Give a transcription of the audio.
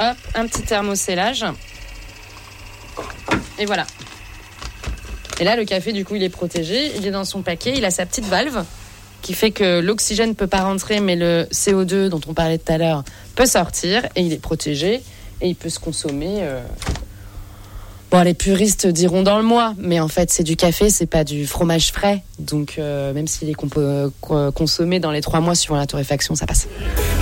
Hop, un petit thermosellage. Et voilà. Et là, le café, du coup, il est protégé. Il est dans son paquet. Il a sa petite valve qui fait que l'oxygène ne peut pas rentrer, mais le CO2 dont on parlait tout à l'heure peut sortir. Et il est protégé. Et il peut se consommer... Bon, les puristes diront dans le mois, mais en fait, c'est du café, c'est pas du fromage frais. Donc, même s'il est consommé dans les 3 mois suivant la torréfaction, ça passe.